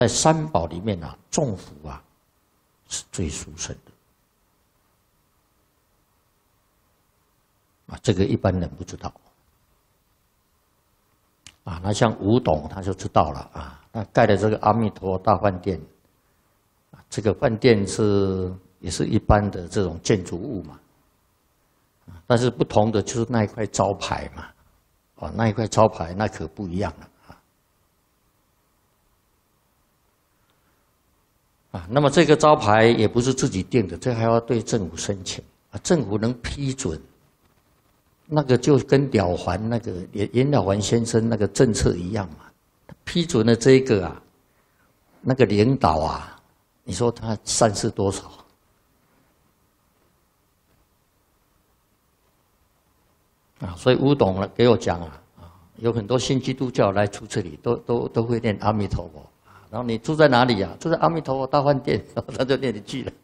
在三宝里面啊，众福啊是最殊胜的啊，这个一般人不知道啊。那像吴董他就知道了啊，那盖的这个阿弥陀大饭店啊，这个饭店也是一般的这种建筑物嘛，但是不同的就是那一块招牌嘛，哦，那一块招牌那可不一样了。啊，那么这个招牌也不是自己定的，这还要对政府申请啊，政府能批准，那个就跟了凡那个严了凡先生那个政策一样嘛，批准了这个啊，那个领导啊，你说他善事多少？啊，所以吴董给我讲啊，有很多新基督教来住这里，都会念阿弥陀佛。然后你住在哪里呀？住在阿弥陀佛大饭店，他就念一句了。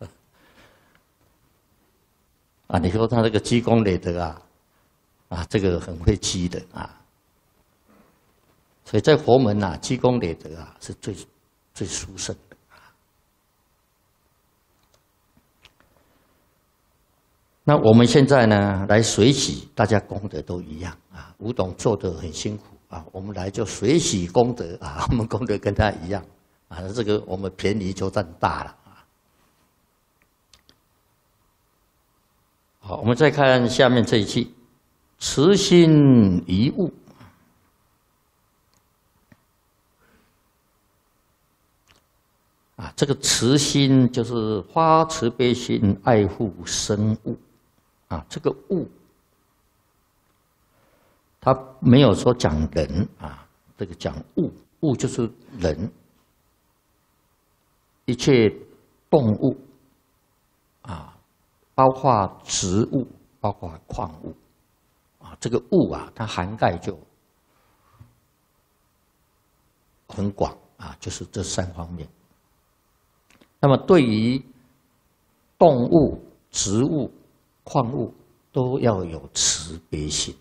啊，你说他这个积功累德啊，这个很会积的啊。所以在佛门啊，积功累德啊是最殊胜的啊。那我们现在呢，来随喜，大家功德都一样啊。吴董做得很辛苦。啊，我们来就随喜功德啊，我们功德跟他一样啊，这个我们便宜就占大了啊。好，我们再看下面这一句：慈心一物啊，这个慈心就是发慈悲心，爱护生物啊，这个物。他没有说讲人啊，这个讲物，物就是人，一切动物啊，包括植物，包括矿物啊，这个物啊，它涵盖就很广啊，就是这三方面。那么对于动物、植物、矿物，都要有慈悲心。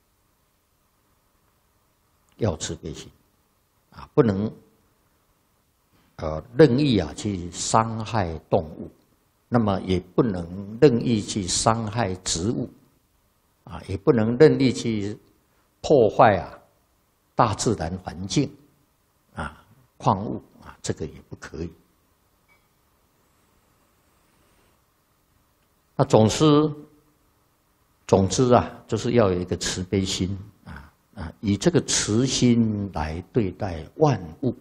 要慈悲心啊，不能任意啊去伤害动物，那么也不能任意去伤害植物啊，也不能任意去破坏啊大自然环境啊矿物啊，这个也不可以。那总之啊，就是要有一个慈悲心。以这个慈心来对待万物，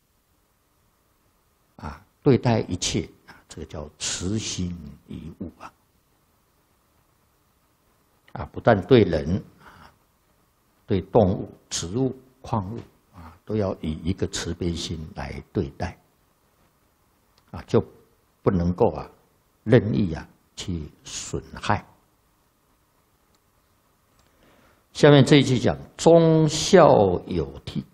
啊，对待一切啊，这个叫慈心一物啊。啊，不但对人啊，对动物、植物、矿物啊，都要以一个慈悲心来对待，啊，就不能够啊任意啊去损害。下面这一句讲忠孝有悌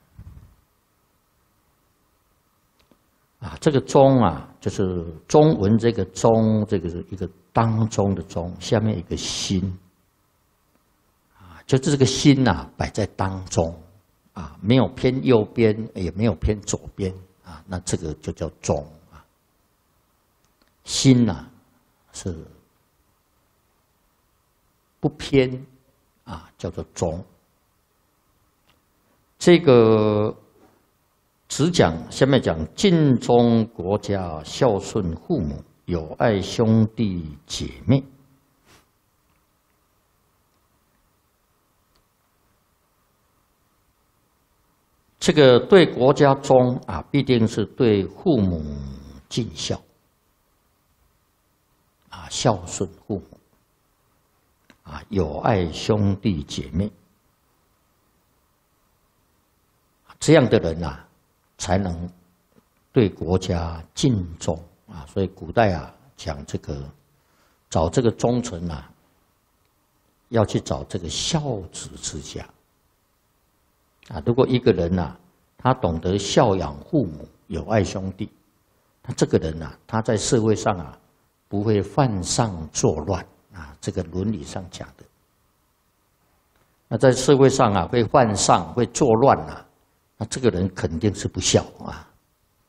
啊，这个忠啊，就是中文这个忠，这个是一个当中的忠，下面一个心啊，就是这个心呐摆在当中啊，没有偏右边，也没有偏左边啊，那这个就叫忠啊。心呐是不偏。啊，叫做忠。这个只讲下面讲尽忠国家，孝顺父母，友爱兄弟姐妹。这个对国家忠啊，必定是对父母尽孝啊，孝顺父母。啊，友爱兄弟姐妹，这样的人啊，才能对国家尽忠啊。所以古代啊，讲这个找这个忠臣啊，要去找这个孝子之家啊。如果一个人啊，他懂得孝养父母，友爱兄弟，他这个人啊，他在社会上啊，不会犯上作乱。啊，这个伦理上讲的，那在社会上啊，会犯上、会作乱啊，那这个人肯定是不孝啊。